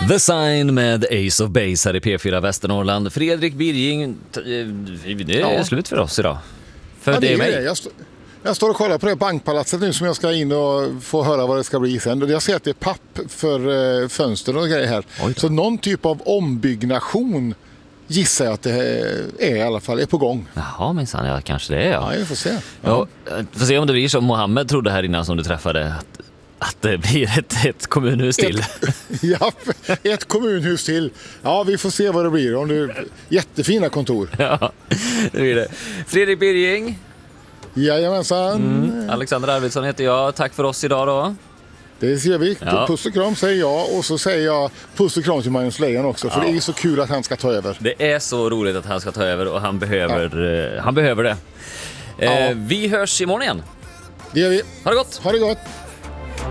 The Sign med Ace of Base här i P4 Västernorrland. Fredrik Birging, det är slut för oss idag. För det är mig. Jag står och kollar på det bankpalatset nu som jag ska in och få höra vad det ska bli sen. Jag ser att det är papp för fönster och grejer här. Så någon typ av ombyggnation gissar jag att det är i alla fall är på gång. Jaha, minsann, ja, kanske det är. Ja, jag får se. Ja, får se om det blir som Mohammed trodde här innan som du träffade. Att det blir ett kommunhus till. Ett kommunhus till. Ja, vi får se vad det blir. Om det är jättefina kontor. Ja, det blir det. Fredrik Birging. Jajamensan. Alexander Arvidsson heter jag. Tack för oss idag då. Det ser vi. Ja. Puss och kram säger jag. Och så säger jag puss och kram till Magnus Lejon också. För det är så kul att han ska ta över. Det är så roligt att han ska ta över och han behöver det. Vi hörs imorgon igen. Det gör vi. Ha det gott! Ha det gott!